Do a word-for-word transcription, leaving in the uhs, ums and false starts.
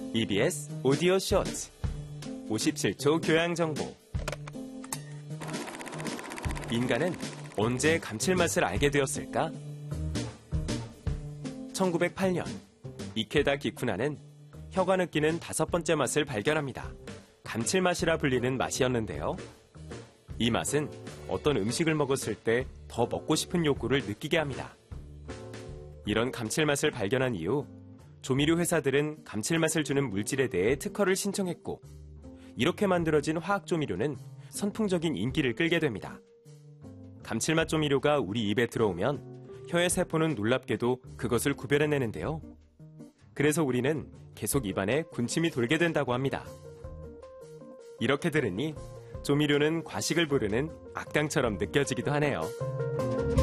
이비에스 오디오 쇼츠 오십칠 초 교양 정보. 인간은 언제 감칠맛을 알게 되었을까? 천구백팔 년 이케다 기쿠나는 혀가 느끼는 다섯 번째 맛을 발견합니다. 감칠맛이라 불리는 맛이었는데요. 이 맛은 어떤 음식을 먹었을 때 더 먹고 싶은 욕구를 느끼게 합니다. 이런 감칠맛을 발견한 이후 조미료 회사들은 감칠맛을 주는 물질에 대해 특허를 신청했고, 이렇게 만들어진 화학 조미료는 선풍적인 인기를 끌게 됩니다. 감칠맛 조미료가 우리 입에 들어오면 혀의 세포는 놀랍게도 그것을 구별해내는데요. 그래서 우리는 계속 입안에 군침이 돌게 된다고 합니다. 이렇게 들으니 조미료는 과식을 부르는 악당처럼 느껴지기도 하네요.